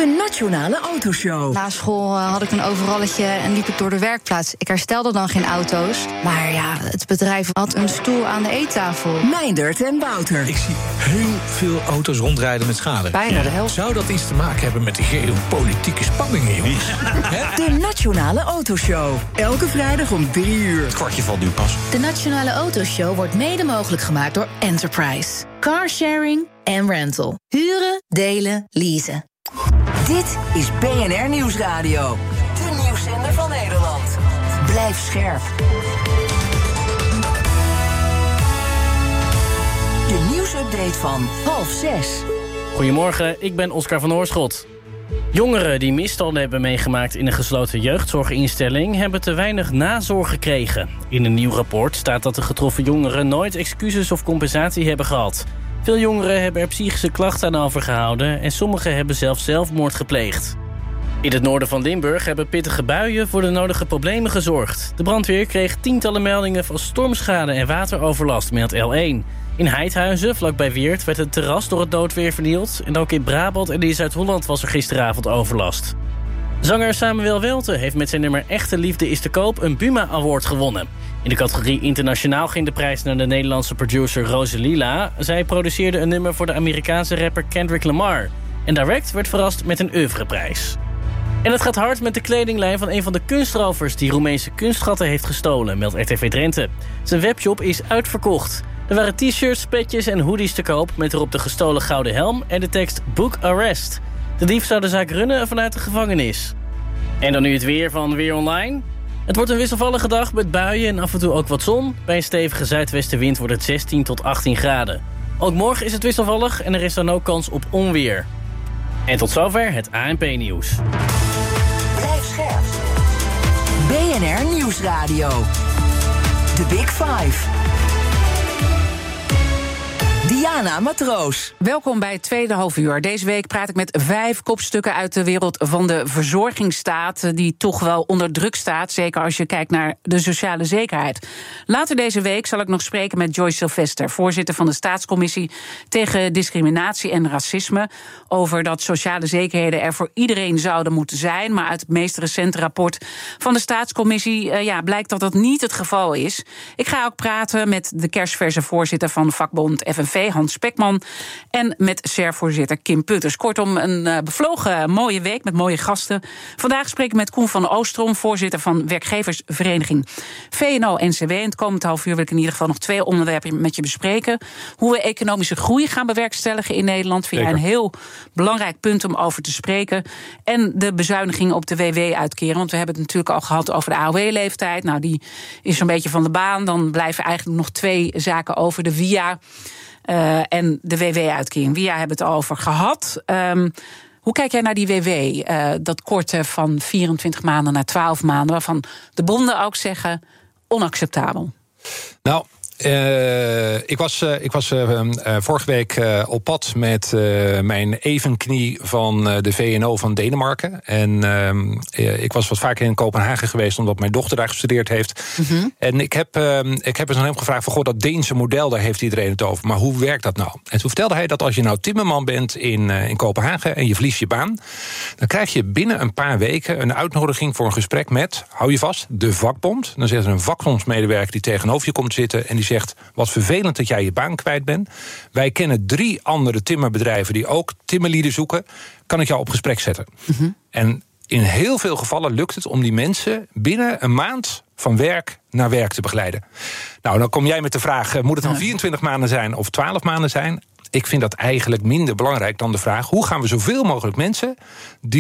De Nationale Autoshow. Na school had ik een overalletje en liep ik door de werkplaats. Ik herstelde dan geen auto's. Maar ja, het bedrijf had een stoel aan de eettafel. Meindert en Wouter. Ik zie heel veel auto's rondrijden met schade. Bijna de helft. Zou dat iets te maken hebben met de geopolitieke spanningen, jongens? De Nationale Autoshow. Elke vrijdag om 3 uur. Het kwartje valt nu pas. De Nationale Autoshow wordt mede mogelijk gemaakt door Enterprise. Carsharing en rental. Huren, delen, leasen. Dit is BNR Nieuwsradio. De nieuwszender van Nederland. Blijf scherp. De nieuwsupdate van 5:30. Goedemorgen, ik ben Oscar van Oorschot. Jongeren die misstanden hebben meegemaakt in een gesloten jeugdzorginstelling hebben te weinig nazorg gekregen. In een nieuw rapport staat dat de getroffen jongeren nooit excuses of compensatie hebben gehad. Veel jongeren hebben er psychische klachten aan overgehouden en sommigen hebben zelfs zelfmoord gepleegd. In het noorden van Limburg hebben pittige buien voor de nodige problemen gezorgd. De brandweer kreeg tientallen meldingen van stormschade en wateroverlast, meldt L1. In Heidhuizen, vlakbij Weert, werd het terras door het noodweer vernield. En ook in Brabant en in Zuid-Holland was er gisteravond overlast. Zanger Samuel Welte heeft met zijn nummer Echte Liefde is te koop een Buma Award gewonnen. In de categorie internationaal ging de prijs naar de Nederlandse producer Rosalila. Zij produceerde een nummer voor de Amerikaanse rapper Kendrick Lamar. En Direct werd verrast met een oeuvreprijs. En het gaat hard met de kledinglijn van een van de kunstrovers die Roemeense kunstschatten heeft gestolen, meldt RTV Drenthe. Zijn webshop is uitverkocht. Er waren t-shirts, petjes en hoodies te koop met erop de gestolen gouden helm en de tekst Book Arrest. De dief zou de zaak runnen vanuit de gevangenis. En dan nu het weer van Weer Online. Het wordt een wisselvallige dag met buien en af en toe ook wat zon. Bij een stevige zuidwestenwind wordt het 16 tot 18 graden. Ook morgen is het wisselvallig en er is dan ook kans op onweer. En tot zover het ANP-nieuws. Blijf scherp. BNR Nieuwsradio. The Big Five. Diana Matroos. Welkom bij het tweede halfuur. Deze week praat ik met 5 kopstukken uit de wereld van de verzorgingsstaat, die toch wel onder druk staat, zeker als je kijkt naar de sociale zekerheid. Later deze week zal ik nog spreken met Joyce Sylvester, voorzitter van de Staatscommissie tegen Discriminatie en Racisme, over dat sociale zekerheden er voor iedereen zouden moeten zijn. Maar uit het meest recente rapport van de Staatscommissie blijkt dat dat niet het geval is. Ik ga ook praten met de kersverse voorzitter van vakbond FNV, Hans Spekman, en met SER-voorzitter Kim Putters. Kortom, een bevlogen mooie week met mooie gasten. Vandaag spreek ik met Koen van Oostrom, voorzitter van werkgeversvereniging VNO-NCW. In het komend half uur wil ik in ieder geval nog 2 onderwerpen met je bespreken. Hoe we economische groei gaan bewerkstelligen in Nederland. Vind jij een heel belangrijk punt om over te spreken. En de bezuinigingen op de WW-uitkering. Want we hebben het natuurlijk al gehad over de AOW-leeftijd. Nou, die is zo'n beetje van de baan. Dan blijven eigenlijk nog 2 zaken over. De WIA en de WW-uitkering. WIA hebben het al over gehad. Hoe kijk jij naar die WW? Dat korten van 24 maanden naar 12 maanden... waarvan de bonden ook zeggen onacceptabel. Nou, ik was vorige week op pad met mijn evenknie van de VNO van Denemarken. En ik was wat vaker in Kopenhagen geweest, omdat mijn dochter daar gestudeerd heeft. Mm-hmm. En ik heb eens aan hem gevraagd van, dat Deense model, daar heeft iedereen het over. Maar hoe werkt dat nou? En toen vertelde hij dat als je nou timmerman bent in Kopenhagen en je verliest je baan, dan krijg je binnen een paar weken een uitnodiging voor een gesprek met, hou je vast, de vakbond. Dan zit er een vakbondsmedewerker die tegenover je komt zitten en die zegt, wat vervelend dat jij je baan kwijt bent. Wij kennen 3 andere timmerbedrijven die ook timmerlieden zoeken. Kan ik jou op gesprek zetten? Mm-hmm. En in heel veel gevallen lukt het om die mensen binnen een maand van werk naar werk te begeleiden. Nou, dan kom jij met de vraag, moet het dan 24 maanden zijn of 12 maanden zijn? Ik vind dat eigenlijk minder belangrijk dan de vraag, hoe gaan we zoveel mogelijk mensen die